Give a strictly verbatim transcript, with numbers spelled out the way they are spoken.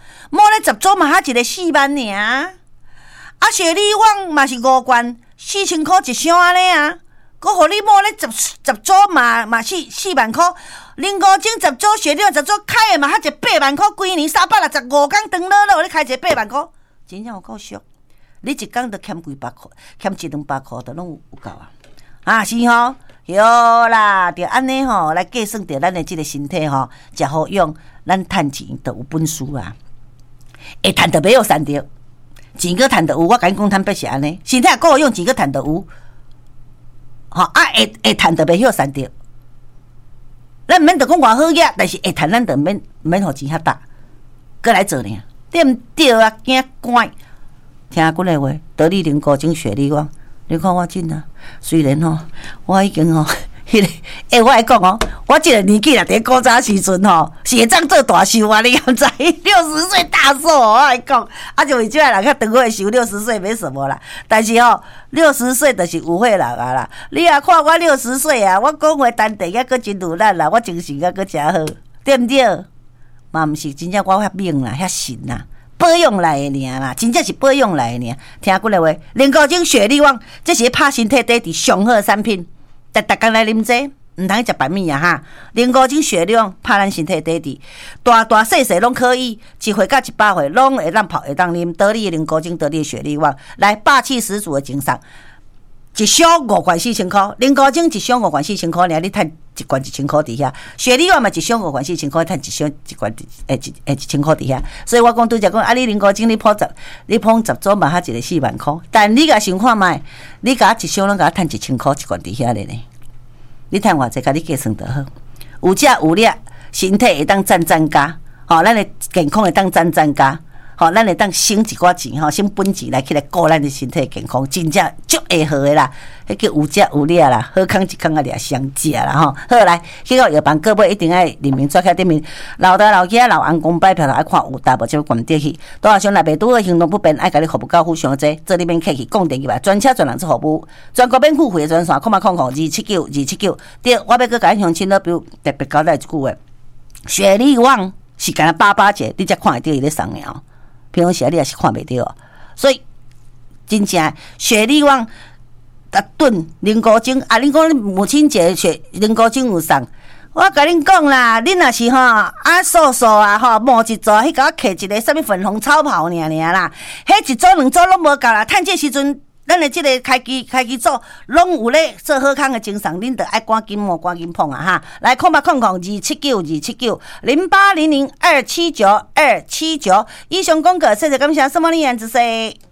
摸咧十组嘛，还一个四万尔。啊，雪莉网嘛是五罐，四千块一箱安尼啊。佮互你摸咧十十组嘛嘛四四万块，零五种十组，雪莉网十组开的嘛，还一八万块，规年三百六十五天长乐乐，你开一个八万块，真正有够俗。你一工都欠几百块，欠一两百块都拢有有够啊！啊是吼，哟啦，着安尼吼来计算着咱的即个身体吼，食好用，咱趁钱就有本事啊！会趁着袂有赚着，钱个趁着有，我甲你讲坦白是安尼，身体也够好用，钱个趁着有，吼啊会会趁着袂晓赚着。咱毋免着讲偌好嘢，但是会趁咱着免免互钱遐大，过来做呢，对毋对啊？惊怪。听阮的话，得力零高精雪莉网，你看我真啊！虽然吼，我已经吼，迄个，诶，我来讲哦，我即个年纪啦，伫古早时阵吼，是会当做大寿啊！你敢知？六十岁大寿，我来讲，啊，就为即个人较长岁寿，六十岁没什么啦。但是吼，六十岁就是有岁人啊啦。你也看我六十岁啊，我讲话淡定，抑搁真有力啦，我精神抑搁诚好，对毋对？嘛毋是真正我遐命啦，遐神啦。保养来的尔啦，真正是保养来的尔。听几个话，零高精雪莉网，这是拍身体底底上好的产品。逐逐工来啉这，唔通食白米啊哈！零高精雪莉网拍咱身体底底，大大细细拢可以，一岁到一百岁拢会当泡会当啉。得力零高精，得力雪莉网，来霸气十足的精神。一箱五罐四千块，零高精一箱五罐四千块，尔你趁一罐一千块伫遐。雪莉网嘛一箱五罐四千块，趁一箱一罐诶一诶一千块伫遐。所以我讲拄则讲，啊你零高精你捧十，你捧十组嘛，还一个四万块。但你甲想看卖，你甲一箱拢甲趁一千块一罐伫遐咧呢。你趁偌济，甲你计算得好。有食有力，身体会当赞赞加，吼、哦，咱的健康会当赞赞加。吼、哦，咱会当省一寡钱吼，省本钱来起来顾咱的身体健康，真正足会好的啦。迄叫有食有力啦，好康一康啊，掠相食啦吼。好来，迄个药房各位一定爱认明，抓起顶面，老大老囝老翁公摆票爱看有大无就关掉去。多少兄内面拄好行动不便，爱甲你服务到付上济，这里面客气讲电去吧，专车专人做服务，全国免付费的专线，空嘛空空二七九二七九。对，我要搁甲你向亲了，比如特别交代一句话，雪莉网是干八八折，你才看会到伊咧送了。平常时你也是看袂到，所以真正雪莉网啊炖零高精啊，恁讲母亲节雪零高精有送，我甲恁讲啦，恁若是吼啊素素啊吼摸一组，迄甲我摕一个啥物粉红超跑尔尔啦，迄一组两组拢无够啦，趁这时阵。咱的这个开机开机组拢有咧做好康的精神，恁得爱赶紧摸赶紧碰啊哈！来空吧空空二七九二七九零八零零二七九二七九，以上讲过，谢谢感谢，什么你言之说。